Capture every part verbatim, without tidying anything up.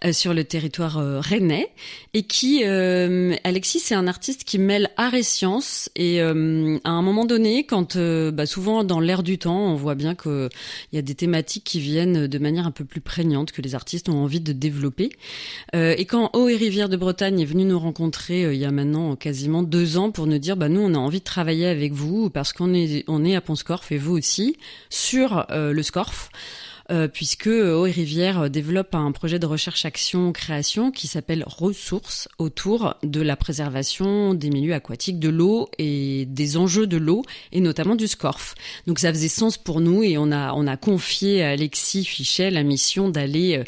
euh, sur le territoire euh, rennais et qui, euh, Alexis, c'est un artiste qui mêle art et science et euh, à un moment donné, quand euh, bah, souvent dans l'air du temps, on voit bien qu'il y a des thématiques qui viennent de manière un peu plus prégnante que les artistes ont envie de développer. Euh, et quand Eau et Rivières de Bretagne est venu nous rencontrer euh, il y a maintenant quasiment deux ans pour nous dire bah nous on a envie de travailler avec vous parce qu'on est on est à Pont-Scorff et vous aussi sur euh, le Scorff. Euh, puisque Eau et Rivières développe un projet de recherche-action-création qui s'appelle Ressources autour de la préservation des milieux aquatiques, de l'eau et des enjeux de l'eau et notamment du Scorff. Donc ça faisait sens pour nous et on a on a confié à Alexis Fichet la mission d'aller euh,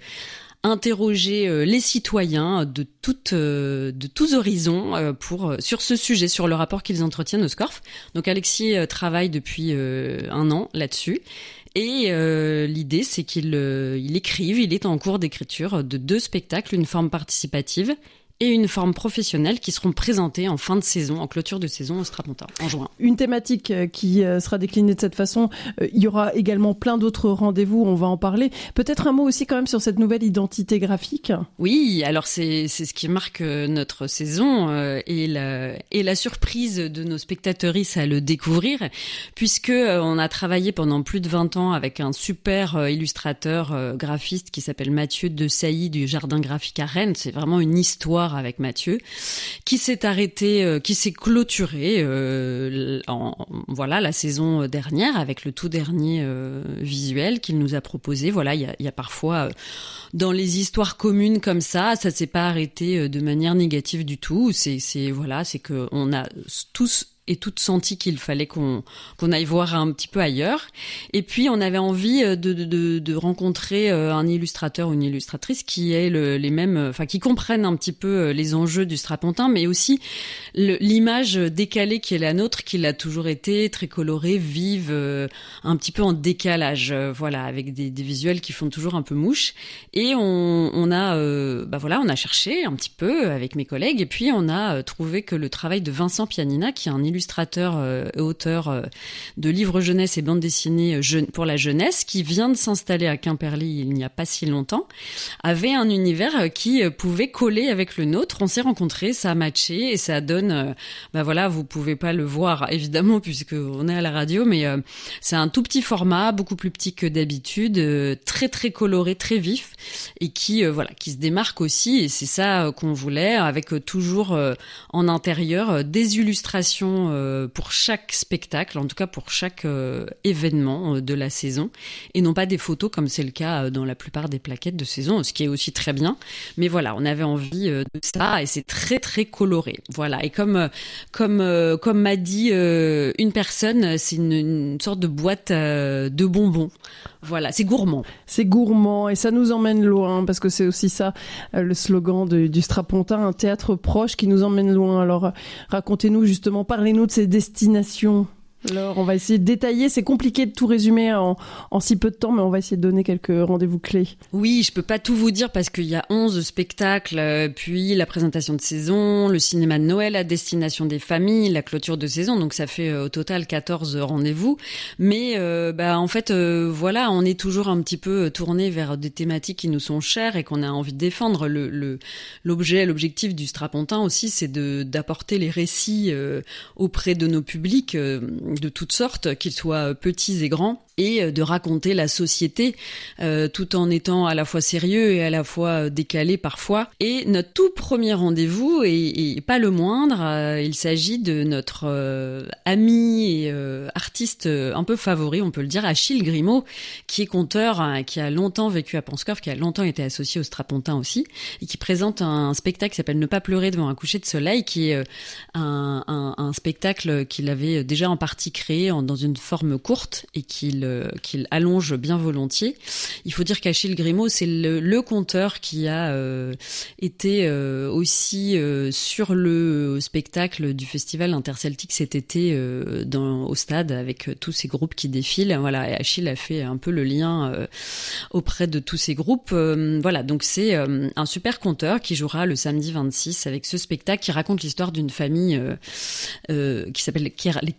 interroger euh, les citoyens de toutes euh, de tous horizons euh, pour sur ce sujet, sur le rapport qu'ils entretiennent au Scorff. Donc Alexis euh, travaille depuis euh, un an là-dessus. Et euh, l'idée, c'est qu'il euh, il écrive, il est en cours d'écriture de deux spectacles, une forme participative et une forme professionnelle qui seront présentées en fin de saison, en clôture de saison au Strapontin, en juin. Une thématique qui sera déclinée de cette façon. Il y aura également plein d'autres rendez-vous, on va en parler. Peut-être un mot aussi quand même sur cette nouvelle identité graphique. Oui, alors c'est, c'est ce qui marque notre saison euh, et, la, et la surprise de nos spectateuristes à le découvrir, puisque euh, on a travaillé pendant plus de vingt ans avec un super euh, illustrateur euh, graphiste qui s'appelle Mathieu de Sailly du Jardin Graphique à Rennes. C'est vraiment une histoire avec Mathieu, qui s'est arrêté, euh, qui s'est clôturé, euh, en, voilà, la saison dernière avec le tout dernier euh, visuel qu'il nous a proposé. Voilà, il y a, il y a parfois euh, dans les histoires communes comme ça, ça s'est pas arrêté euh, de manière négative du tout. C'est, c'est voilà, c'est que on a tous et toutes senti qu'il fallait qu'on qu'on aille voir un petit peu ailleurs. Et puis on avait envie de de de, de rencontrer un illustrateur ou une illustratrice qui ait le, les mêmes, enfin qui comprennent un petit peu les enjeux du strapontin, mais aussi le, l'image décalée qui est la nôtre, qui l'a toujours été, très colorée, vive, un petit peu en décalage, voilà, avec des, des visuels qui font toujours un peu mouche. Et on on a euh, bah voilà, on a cherché un petit peu avec mes collègues et puis on a trouvé que le travail de Vincent Pianina, qui est un illustrateur illustrateur euh, et auteur euh, de livres jeunesse et bandes dessinées euh, je- pour la jeunesse, qui vient de s'installer à Quimperlé il n'y a pas si longtemps, avait un univers euh, qui euh, pouvait coller avec le nôtre. On s'est rencontrés, ça a matché et ça donne, euh, bah voilà, vous pouvez pas le voir évidemment puisque on est à la radio, mais euh, c'est un tout petit format, beaucoup plus petit que d'habitude, euh, très très coloré, très vif et qui euh, voilà, qui se démarque aussi. Et c'est ça euh, qu'on voulait, avec euh, toujours euh, en intérieur euh, des illustrations pour chaque spectacle, en tout cas pour chaque euh, événement de la saison, et non pas des photos comme c'est le cas dans la plupart des plaquettes de saison, ce qui est aussi très bien. Mais voilà, on avait envie euh, de ça et c'est très très coloré. Voilà, et comme comme euh, comme m'a dit euh, une personne, c'est une, une sorte de boîte euh, de bonbons. Voilà, c'est gourmand. C'est gourmand et ça nous emmène loin parce que c'est aussi ça euh, le slogan de, du Strapontin, un théâtre proche qui nous emmène loin. Alors racontez-nous justement, parlez-nous de ces destinations. Alors, on va essayer de détailler. C'est compliqué de tout résumer en, en si peu de temps, mais on va essayer de donner quelques rendez-vous clés. Oui, je peux pas tout vous dire parce qu'il y a onze spectacles, euh, puis la présentation de saison, le cinéma de Noël à destination des familles, la clôture de saison. Donc, ça fait euh, au total quatorze rendez-vous. Mais, euh, bah, en fait, euh, voilà, on est toujours un petit peu tourné vers des thématiques qui nous sont chères et qu'on a envie de défendre. Le, le, l'objet, l'objectif du Strapontin aussi, c'est de, d'apporter les récits euh, auprès de nos publics, euh, de toutes sortes, qu'ils soient petits et grands, et de raconter la société euh, tout en étant à la fois sérieux et à la fois décalé parfois. Et notre tout premier rendez-vous, et, et pas le moindre, euh, il s'agit de notre euh, ami et euh, artiste un peu favori, on peut le dire, Achille Grimaud, qui est conteur, hein, qui a longtemps vécu à Pont-Scorff, qui a longtemps été associé au Strapontin aussi, et qui présente un spectacle qui s'appelle Ne pas pleurer devant un coucher de soleil, qui est euh, un, un, un spectacle qu'il avait déjà en partie créé en, dans une forme courte et qu'il qu'il allonge bien volontiers. Il faut dire qu'Achille Grimaud, c'est le, le conteur qui a euh, été euh, aussi euh, sur le spectacle du festival interceltique cet été euh, dans, au stade avec tous ces groupes qui défilent. Voilà, et Achille a fait un peu le lien euh, auprès de tous ces groupes. Euh, voilà, donc c'est euh, un super conteur qui jouera le samedi vingt-six avec ce spectacle qui raconte l'histoire d'une famille euh, euh, qui s'appelle les Kermabon,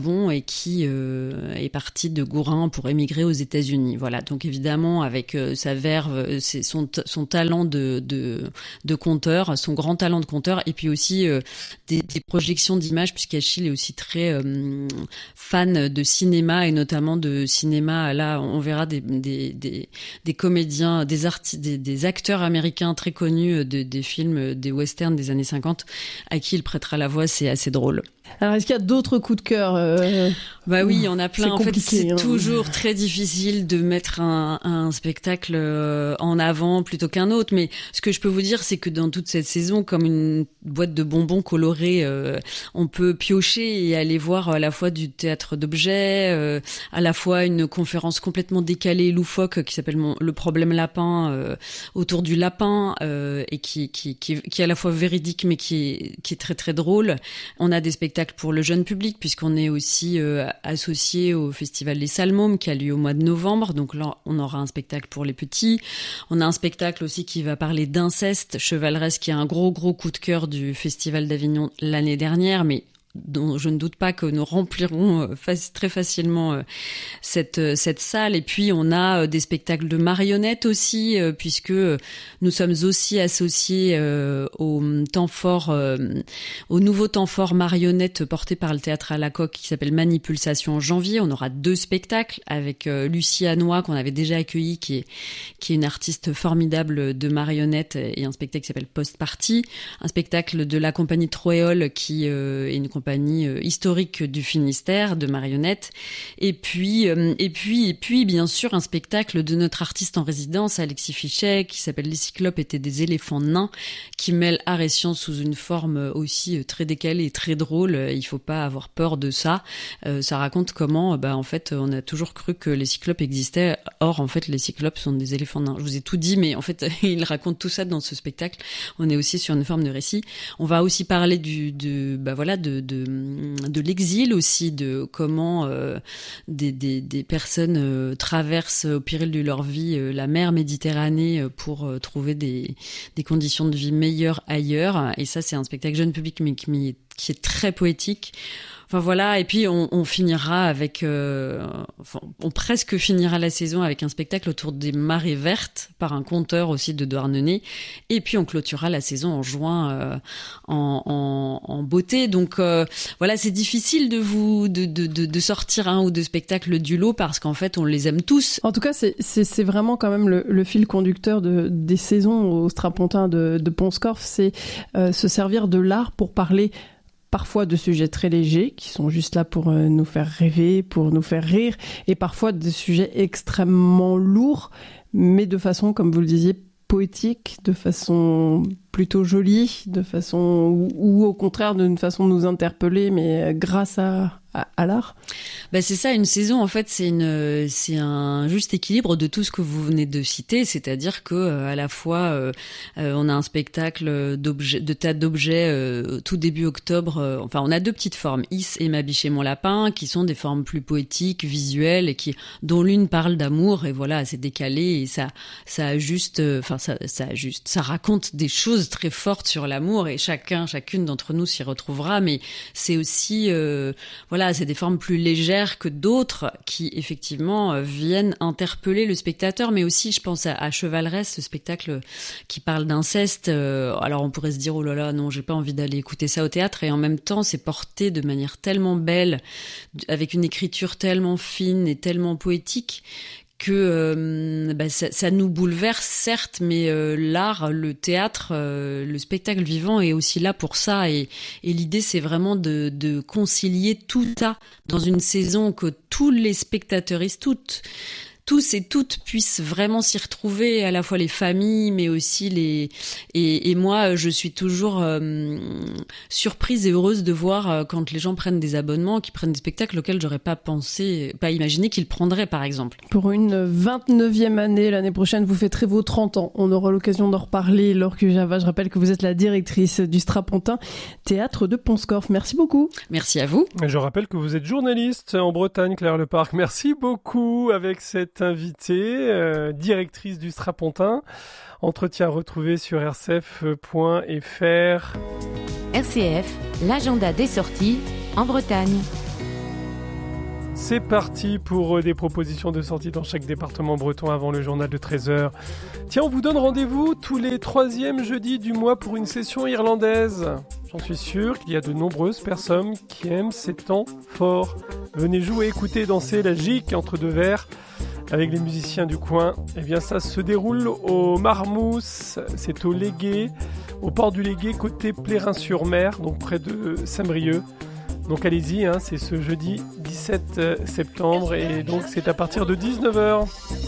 Gabon et qui euh, est parti de Gourin pour émigrer aux États-Unis. Voilà, donc évidemment avec euh, sa verve, c'est son, t- son talent de, de, de conteur, son grand talent de conteur, et puis aussi euh, des, des projections d'images, puisqu'Achille est aussi très euh, fan de cinéma, et notamment de cinéma. Là, on verra des, des, des, des comédiens, des, arti- des, des acteurs américains très connus de, des films, des westerns des années cinquante, à qui il prêtera la voix. C'est assez drôle. Alors, est-ce qu'il y a d'autres coups de cœur euh... Bah oui, il y en a plein. C'est en fait, c'est hein. toujours très difficile de mettre un, un spectacle euh, en avant plutôt qu'un autre. Mais ce que je peux vous dire, c'est que dans toute cette saison, comme une boîte de bonbons colorés, euh, on peut piocher et aller voir à la fois du théâtre d'objets, euh, à la fois une conférence complètement décalée et loufoque qui s'appelle mon, Le problème lapin, euh, autour du lapin, euh, et qui, qui, qui, qui est à la fois véridique mais qui est, qui est très très drôle. On a des spectacles pour le jeune public, puisqu'on est aussi euh, associé au Festival des Salmômes qui a lieu au mois de novembre. Donc là, on aura un spectacle pour les petits. On a un spectacle aussi qui va parler d'inceste chevaleresque, qui est un gros gros coup de cœur du Festival d'Avignon l'année dernière, mais dont je ne doute pas que nous remplirons euh, faci- très facilement euh, cette euh, cette salle. Et puis on a euh, des spectacles de marionnettes aussi, euh, puisque euh, nous sommes aussi associés euh, au temps fort, euh, au nouveau temps fort marionnettes porté par le théâtre à la Coque qui s'appelle Manipulsation en janvier. On aura deux spectacles avec euh, Lucie Hanois qu'on avait déjà accueillie, qui est qui est une artiste formidable de marionnettes, et un spectacle qui s'appelle Post Party, un spectacle de la compagnie Troéole qui euh, est une compagnie euh, historique du Finistère de marionnettes, et puis euh, et puis et puis bien sûr un spectacle de notre artiste en résidence Alexis Fichet qui s'appelle Les Cyclopes étaient des éléphants nains, qui mêle art et science sous une forme aussi très décalée et très drôle. Il faut pas avoir peur de ça. Euh, ça raconte comment bah en fait on a toujours cru que les cyclopes existaient, or en fait les cyclopes sont des éléphants nains. Je vous ai tout dit, mais en fait il raconte tout ça dans ce spectacle. On est aussi sur une forme de récit. On va aussi parler du de bah voilà de de, de l'exil aussi, de comment euh, des, des, des personnes euh, traversent au péril de leur vie euh, la mer Méditerranée pour euh, trouver des, des conditions de vie meilleures ailleurs. Et ça, c'est un spectacle jeune public, mais qui, qui est très poétique. Enfin voilà, et puis on, on finira avec, euh, enfin, on presque finira la saison avec un spectacle autour des marées vertes par un conteur aussi de Douarnenez, et puis on clôturera la saison en juin euh, en, en, en beauté. Donc euh, voilà, c'est difficile de vous de, de, de, de sortir un ou deux spectacles du lot parce qu'en fait on les aime tous. En tout cas, c'est, c'est, c'est vraiment quand même le, le fil conducteur de, des saisons au Strapontin de, de Pont-Scorff, c'est euh, se servir de l'art pour parler parfois de sujets très légers qui sont juste là pour euh, nous faire rêver, pour nous faire rire, et parfois de sujets extrêmement lourds, mais de façon, comme vous le disiez, poétique, de façon plutôt jolie, de façon ou, ou au contraire d'une façon de nous interpeller, mais grâce à, à, à l'art. Bah c'est ça, une saison en fait, c'est une c'est un juste équilibre de tout ce que vous venez de citer, c'est-à-dire que euh, à la fois euh, euh, on a un spectacle d'objets, de théâtre d'objets euh, tout début octobre. Euh, enfin, on a deux petites formes, Is et Ma biche et mon lapin, qui sont des formes plus poétiques, visuelles, et qui dont l'une parle d'amour, et voilà, c'est décalé et ça ça ajuste, enfin ça ça ajuste, ça raconte des choses très fortes sur l'amour, et chacun chacune d'entre nous s'y retrouvera. Mais c'est aussi euh, voilà, c'est des formes plus légères que d'autres qui effectivement euh, viennent interpeller le spectateur, mais aussi je pense à, à Chevaleresque, ce spectacle qui parle d'inceste. Euh, alors on pourrait se dire oh là là non, j'ai pas envie d'aller écouter ça au théâtre, et en même temps c'est porté de manière tellement belle, avec une écriture tellement fine et tellement poétique que euh, bah, ça, ça nous bouleverse certes, mais euh, l'art, le théâtre, euh, le spectacle vivant est aussi là pour ça, et, et l'idée c'est vraiment de, de concilier tout ça dans une saison que tous les spectateuristes, toutes tous et toutes puissent vraiment s'y retrouver, à la fois les familles, mais aussi les... Et, et moi, je suis toujours euh, surprise et heureuse de voir euh, quand les gens prennent des abonnements, qu'ils prennent des spectacles auxquels j'aurais pas pensé, pas imaginé qu'ils prendraient, par exemple. Pour une vingt-neuvième année, l'année prochaine, vous fêterez vos trente ans. On aura l'occasion d'en reparler. Laure Kujava, je rappelle que vous êtes la directrice du Strapontin Théâtre de Pont-Scorff. Merci beaucoup. Merci à vous. Et je rappelle que vous êtes journaliste en Bretagne, Claire Leparc. Merci beaucoup avec cette invitée, euh, directrice du Strapontin. Entretien retrouvé sur r c f point f r. R C F, l'agenda des sorties en Bretagne. C'est parti pour des propositions de sortie dans chaque département breton avant le journal de treize heures. Tiens, on vous donne rendez-vous tous les troisièmes jeudis du mois pour une session irlandaise. J'en suis sûr qu'il y a de nombreuses personnes qui aiment ces temps forts. Venez jouer, écouter, danser la gigue entre deux verres avec les musiciens du coin. Eh bien, ça se déroule au Marmousse, c'est au Légué, au port du Légué, côté Plérin-sur-Mer, donc près de Saint-Brieuc. Donc allez-y, hein, c'est ce jeudi dix-sept septembre et donc c'est à partir de dix-neuf heures.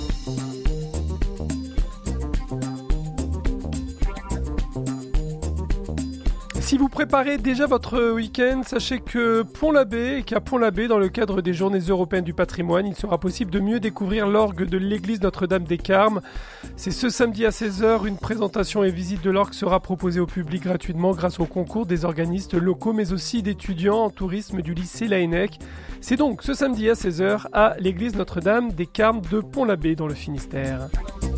Si vous préparez déjà votre week-end, sachez que Pont-l'Abbé et qu'à Pont-l'Abbé, dans le cadre des Journées européennes du patrimoine, il sera possible de mieux découvrir l'orgue de l'église Notre-Dame des Carmes. C'est ce samedi à seize heures, une présentation et visite de l'orgue sera proposée au public gratuitement grâce au concours des organistes locaux, mais aussi d'étudiants en tourisme du lycée Laennec. C'est donc ce samedi à seize heures à l'église Notre-Dame des Carmes de Pont-l'Abbé dans le Finistère.